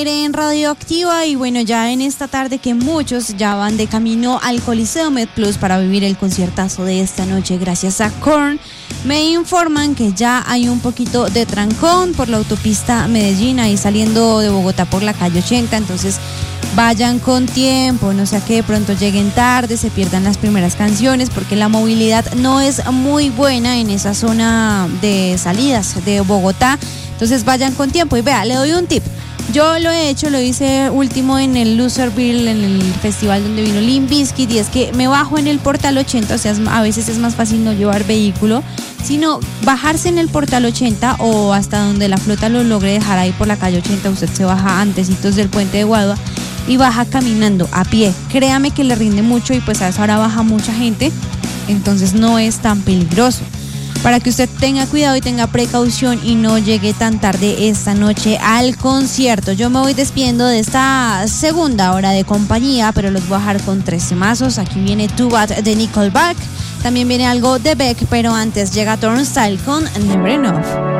En Radioactiva y bueno, ya en esta tarde que muchos ya van de camino al Coliseo MedPlus para vivir el conciertazo de esta noche gracias a Korn, me informan que ya hay un poquito de trancón por la autopista Medellín, ahí saliendo de Bogotá por la calle 80, entonces vayan con tiempo, no sea que de pronto lleguen tarde, se pierdan las primeras canciones, porque la movilidad no es muy buena en esa zona de salidas de Bogotá, entonces vayan con tiempo. Y vea, le doy un tip. Yo lo he hecho, lo hice último en el Loserville, en el festival donde vino Limp Bizkit, y es que me bajo en el Portal 80, o sea, a veces es más fácil no llevar vehículo, sino bajarse en el Portal 80 o hasta donde la flota lo logre dejar ahí por la calle 80, usted se baja antecitos del puente de Guadua y baja caminando a pie. Créame que le rinde mucho y pues a esa hora baja mucha gente, entonces no es tan peligroso. Para que usted tenga cuidado y tenga precaución y no llegue tan tarde esta noche al concierto. Yo me voy despidiendo de esta segunda hora de compañía, pero los voy a dejar con 3 temazos. Aquí viene Too Bad de Nickelback, también viene algo de Beck, pero antes llega Turnstile con Never Enough.